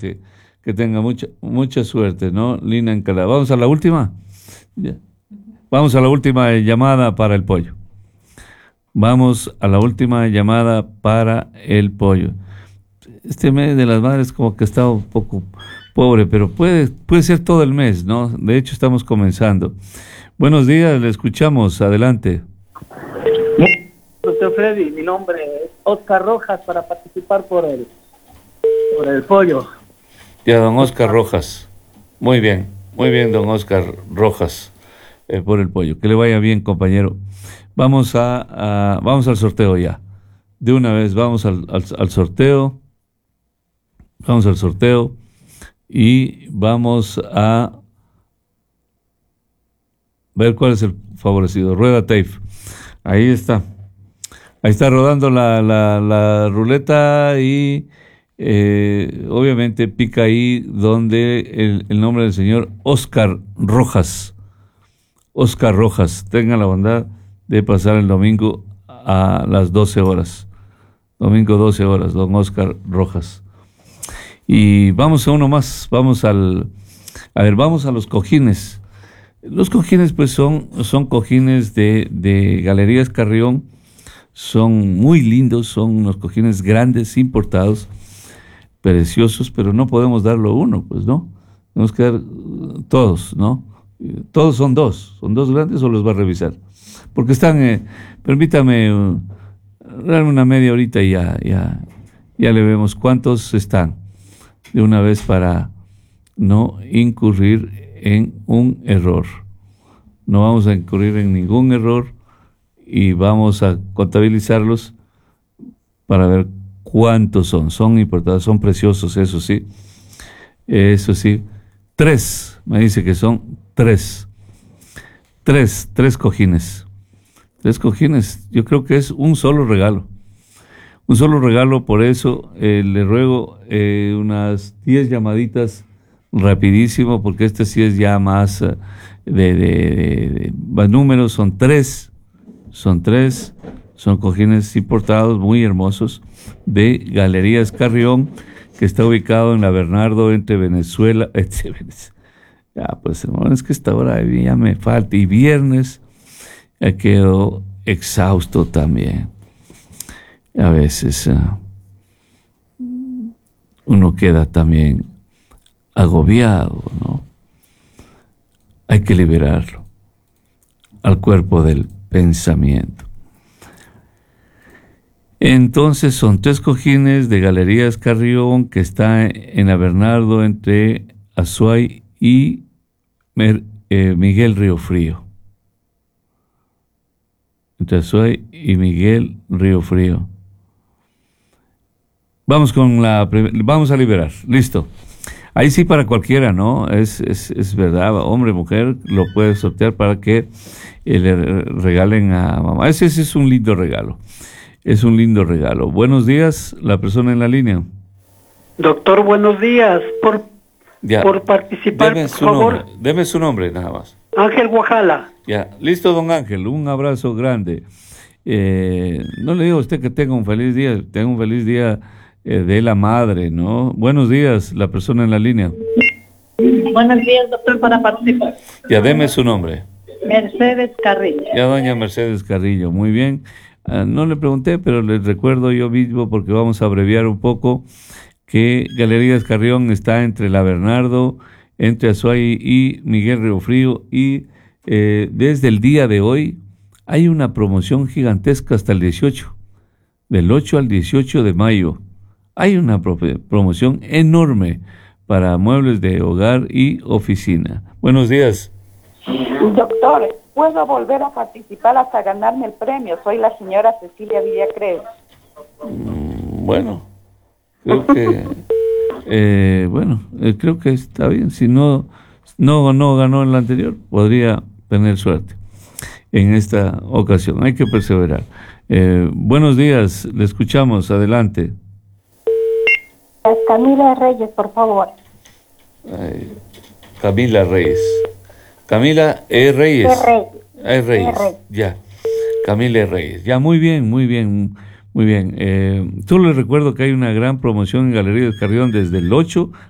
suerte, que tenga mucha suerte, ¿no? Lina Encalada. ¿Vamos a la última? Ya. Vamos a la última llamada para el pollo. Vamos a la última llamada para el pollo. Este mes de las madres como que está un poco pobre, pero puede ser todo el mes, ¿no? De hecho, estamos comenzando. Buenos días, le escuchamos, adelante. Doctor Freddy, mi nombre es Oscar Rojas para participar por el pollo. Ya, don Oscar Rojas. Muy bien, don Oscar Rojas, por el pollo. Que le vaya bien, compañero. Vamos al sorteo ya. De una vez, vamos al sorteo. Vamos al sorteo y vamos a ver cuál es el favorecido. Rueda tape. Ahí está. Ahí está rodando la ruleta y obviamente pica ahí donde el nombre del señor Oscar Rojas. Oscar Rojas. Tenga la bondad de pasar el domingo a las 12 horas. Domingo 12 horas, don Oscar Rojas. Y vamos a uno más, vamos a los cojines. Los cojines pues son cojines de Galerías Carrión, son muy lindos, son unos cojines grandes, importados, preciosos, pero no podemos darlo uno, pues no, tenemos que dar todos, ¿no? Todos son dos grandes o los va a revisar, porque están, permítame, darme una media horita y ya le vemos cuántos están. De una vez para no incurrir en un error. No vamos a incurrir en ningún error y vamos a contabilizarlos para ver cuántos son. Son importados, son preciosos, eso sí. Eso sí. 3, me dice que son 3. 3 cojines. 3 cojines, yo creo que es un solo regalo. Un solo regalo, por eso le ruego unas 10 llamaditas rapidísimo, porque este sí es ya más más números, son 3, son cojines importados muy hermosos de Galerías Carrión, que está ubicado en la Bernardo entre Venezuela, ya pues hermano, es que esta hora ya me falta, y viernes ya quedo exhausto también. A veces uno queda también agobiado, ¿no? Hay que liberarlo al cuerpo del pensamiento. Entonces son 3 cojines de Galerías Carrión, que está en la Bernardo entre Azuay y Miguel Río Frío. Entre Azuay y Miguel Río Frío. Vamos a liberar, listo. Ahí sí para cualquiera, ¿no? Es verdad, hombre, mujer, lo puede sortear para que le regalen a mamá. Ese es un lindo regalo. Es un lindo regalo. Buenos días, la persona en la línea. Doctor, buenos días. Por participar, por favor. Deme su nombre, nada más. Ángel Guajala. Ya, listo, don Ángel, un abrazo grande. No le digo a usted que tenga un feliz día, de la madre, ¿no? Buenos días, la persona en la línea. Buenos días, doctor, para participar. Ya, deme su nombre. Mercedes Carrillo. Ya, doña Mercedes Carrillo, muy bien. No le pregunté, pero les recuerdo yo mismo, porque vamos a abreviar un poco, que Galerías Carrión está entre la Bernardo, entre Azuay y Miguel Río Frío, y desde el día de hoy hay una promoción gigantesca hasta el 18, del 8 al 18 de mayo. Hay una promoción enorme para muebles de hogar y oficina. Buenos días. Doctor, ¿puedo volver a participar hasta ganarme el premio? Soy la señora Cecilia Villacrez. Bueno, creo que creo que está bien. Si no ganó en la anterior, podría tener suerte en esta ocasión. Hay que perseverar. Buenos días, le escuchamos, adelante. Camila Reyes, por favor. Camila Reyes. Camila Reyes. Reyes. Ya. Camila Reyes. Ya, muy bien. Solo les recuerdo que hay una gran promoción en Galerías Carrión desde el 8